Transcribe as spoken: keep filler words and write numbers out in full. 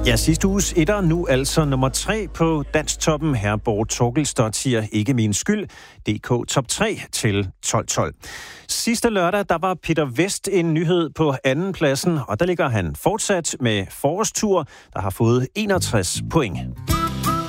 Ja, sidste uges etter, nu altså nummer tre på Dansktoppen. Herborg Torkelstad siger ikke min skyld. D K top tre til tolv tolv. Sidste lørdag, der var Peter Vest en nyhed på anden pladsen, og der ligger han fortsat med forårstur, der har fået enogtres point.